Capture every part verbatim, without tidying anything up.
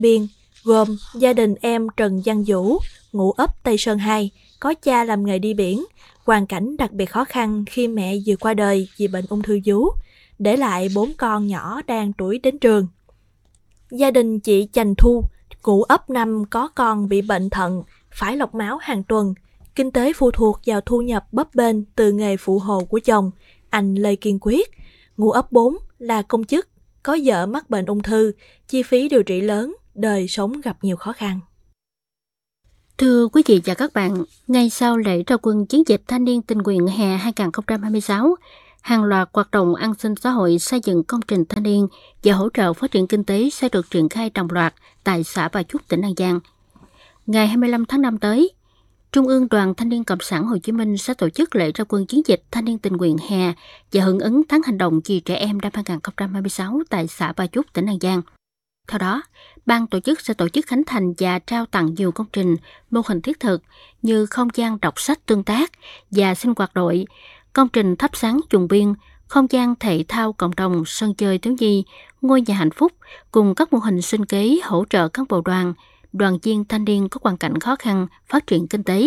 Biên, gồm gia đình em Trần Văn Vũ, ngụ ấp Tây Sơn hai, có cha làm nghề đi biển, hoàn cảnh đặc biệt khó khăn khi mẹ vừa qua đời vì bệnh ung thư vú, để lại bốn con nhỏ đang tuổi đến trường. Gia đình chị Chành Thu, ngụ ấp năm, có con bị bệnh thận, phải lọc máu hàng tuần. Kinh tế phụ thuộc vào thu nhập bấp bênh từ nghề phụ hồ của chồng, anh Lê Kiên Quyết, ngụ ấp bốn, là công chức, có vợ mắc bệnh ung thư, chi phí điều trị lớn, đời sống gặp nhiều khó khăn. Thưa quý vị và các bạn, ngay sau lễ ra quân chiến dịch thanh niên tình nguyện hè hai không hai sáu, hàng loạt hoạt động an sinh xã hội, xây dựng công trình thanh niên và hỗ trợ phát triển kinh tế sẽ được triển khai đồng loạt tại xã Ba Chúc, tỉnh An Giang. Ngày hai mươi lăm tháng năm tới, Trung ương Đoàn Thanh niên Cộng sản Hồ Chí Minh sẽ tổ chức lễ ra quân chiến dịch thanh niên tình nguyện hè và hưởng ứng tháng hành động vì trẻ em năm hai không hai sáu tại xã Ba Chúc, tỉnh An Giang. Theo đó, ban tổ chức sẽ tổ chức khánh thành và trao tặng nhiều công trình, mô hình thiết thực như không gian đọc sách tương tác và sinh hoạt đội, công trình thắp sáng chuồng biên, không gian thể thao cộng đồng, sân chơi thiếu nhi, ngôi nhà hạnh phúc, cùng các mô hình sinh kế hỗ trợ cán bộ đoàn, đoàn viên thanh niên có hoàn cảnh khó khăn phát triển kinh tế.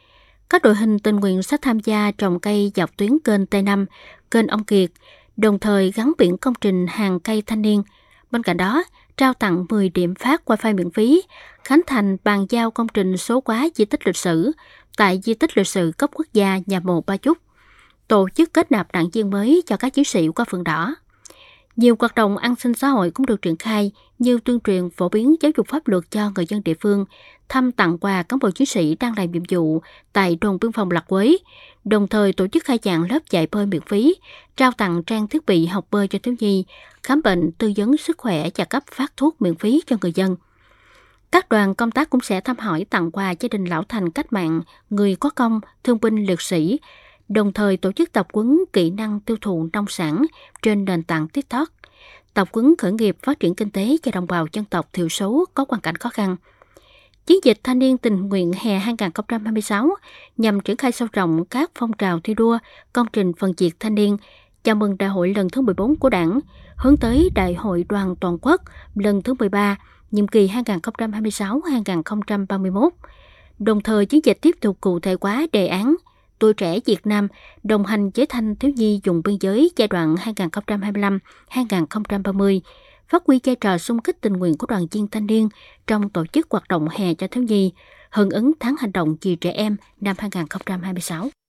Các đội hình tình nguyện sẽ tham gia trồng cây dọc tuyến kênh T năm, kênh Ông Kiệt, đồng thời gắn biển công trình hàng cây thanh niên. Bên cạnh đó, trao tặng mười điểm phát wifi miễn phí, khánh thành bàn giao công trình số hóa di tích lịch sử tại di tích lịch sử cấp quốc gia nhà mồ Ba Chúc, tổ chức kết nạp đảng viên mới cho các chiến sĩ qua phượng đỏ. Nhiều hoạt động an sinh xã hội cũng được triển khai như tuyên truyền phổ biến giáo dục pháp luật cho người dân địa phương, thăm tặng quà cán bộ chiến sĩ đang làm nhiệm vụ tại đồn biên phòng Lạc Quế, đồng thời tổ chức khai giảng lớp dạy bơi miễn phí, trao tặng trang thiết bị học bơi cho thiếu nhi, khám bệnh, tư vấn sức khỏe và cấp phát thuốc miễn phí cho người dân. Các đoàn công tác cũng sẽ thăm hỏi tặng quà gia đình lão thành cách mạng, người có công, thương binh liệt sĩ, đồng thời tổ chức tập huấn kỹ năng tiêu thụ nông sản trên nền tảng TikTok, tập huấn khởi nghiệp phát triển kinh tế cho đồng bào dân tộc thiểu số có hoàn cảnh khó khăn. Chiến dịch thanh niên tình nguyện hè hai không hai sáu nhằm triển khai sâu rộng các phong trào thi đua, công trình phần việc thanh niên, chào mừng đại hội lần thứ mười bốn của Đảng, hướng tới đại hội đoàn toàn quốc lần thứ mười ba, nhiệm kỳ hai không hai sáu đến hai không ba mốt. Đồng thời, chiến dịch tiếp tục cụ thể hóa đề án Tuổi trẻ Việt Nam đồng hành với thanh thiếu nhi vùng biên giới giai đoạn hai không hai lăm đến hai không ba mươi, phát huy vai trò xung kích tình nguyện của đoàn viên thanh niên trong tổ chức hoạt động hè cho thiếu nhi, hưởng ứng tháng hành động vì trẻ em năm hai không hai sáu.